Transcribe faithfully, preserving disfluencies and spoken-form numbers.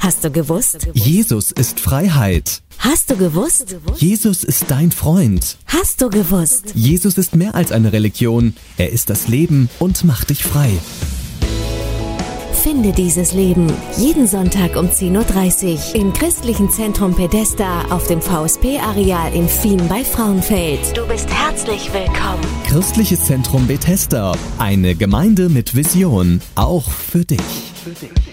Hast du gewusst? Jesus ist Freiheit. Hast du gewusst? Jesus ist dein Freund. Hast du gewusst? Jesus ist mehr als eine Religion. Er ist das Leben und macht dich frei. Finde dieses Leben jeden Sonntag um zehn Uhr dreißig im Christlichen Zentrum Bethesda auf dem V S P-Areal in Fien bei Frauenfeld. Du bist herzlich willkommen. Christliches Zentrum Bethesda. Eine Gemeinde mit Vision. Auch für dich.